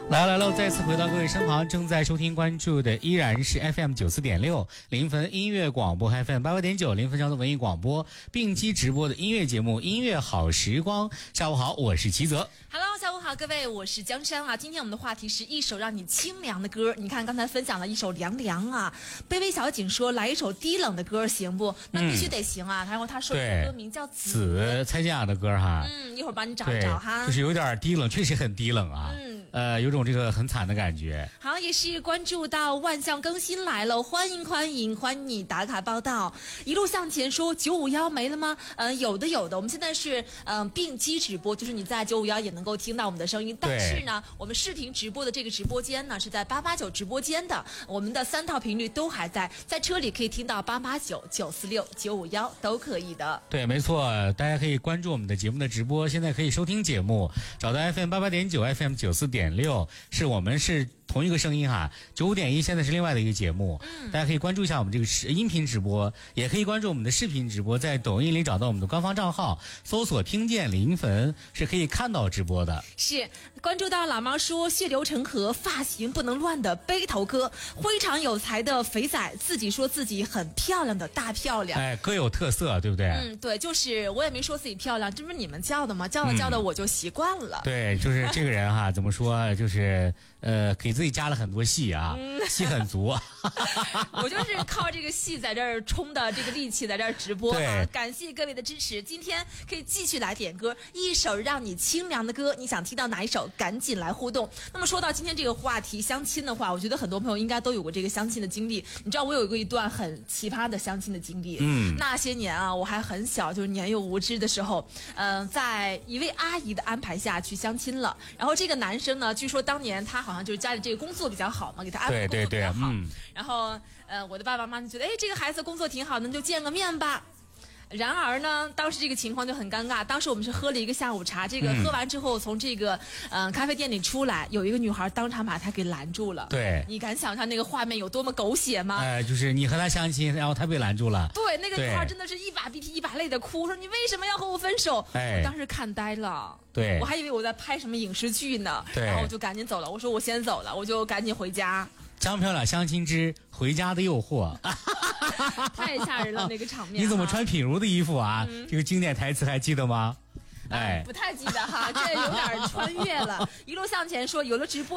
来了，再次回到各位身旁，正在收听关注的依然是 FM 94.6临汾音乐广播 FM 88.9临汾交通文艺广播并机直播的音乐节目音乐好时光。下午好，我是齐泽。 Hello， 下午好，各位，我是江山啊。今天我们的话题是一首让你清凉的歌。你看刚才分享了一首凉凉啊，卑微小景说来一首低冷的歌行不？那必须得行啊。然后他说的歌名叫紫， 蔡健雅的歌哈。 一会儿帮你找一找哈。 就是有点低冷，确实很低冷啊。有种这个很惨的感觉。 好，也是关注到万象更新来了，欢迎你打卡报道。一路向前说951没了吗？有的。我们现在是并机直播，就是你在951也能够听到我们的声音。但是呢，我们视频直播的这个直播间呢是在889直播间的，我们的3套频率都还在车里可以听到889、946、951都可以的。 对，没错，大家可以关注我们的节目的直播，现在可以收听节目，找到 FM 88.9、FM 94.6，是我们是同一个声音哈。95.1现在是另外的一个节目，大家可以关注一下我们这个音频直播，也可以关注我们的视频直播，在抖音里找到我们的官方账号，搜索听见临汾是可以看到直播的。 是关注到老毛说血流成河，发型不能乱的背头哥，非常有才的肥仔，自己说自己很漂亮的大漂亮。 哎，各有特色，对不对？ 对，就是我也没说自己漂亮，这不是你们叫的吗？叫的我就习惯了。 对，就是这个人哈，怎么说，就是给自己加了很多戏啊，戏很足。 我就是靠这个戏在这儿冲的这个力气在这儿直播啊！感谢各位的支持，今天可以继续来点歌，一首让你清凉的歌，你想听到哪一首，赶紧来互动。那么说到今天这个话题相亲的话，我觉得很多朋友应该都有过这个相亲的经历。你知道我有过一段很奇葩的相亲的经历，那些年啊，我还很小，就是年幼无知的时候，在一位阿姨的安排下去相亲了。然后这个男生呢，据说当年他好像就是家里这个工作比较好嘛，给他安排工作比较好。然后我的爸爸妈妈就觉得，这个孩子工作挺好的，那就见个面吧。然而呢，当时这个情况就很尴尬。当时我们是喝了一个下午茶，这个喝完之后从这个咖啡店里出来，有一个女孩当场把他给拦住了。 对， 你敢想象那个画面有多么狗血吗？ 就是你和他相亲，然后他被拦住了。 对，那个女孩真的是一把鼻涕一把泪的哭，说你为什么要和我分手？我当时看呆了。 对， 我还以为我在拍什么影视剧呢。然后我就赶紧走了，我说我先走了，我就赶紧回家。 张漂亮相亲之回家的诱惑。 太吓人了那个场面。 你怎么穿品如的衣服啊？这个经典台词还记得吗？ 不太记得哈，这有点穿越了。一路向前说有了直播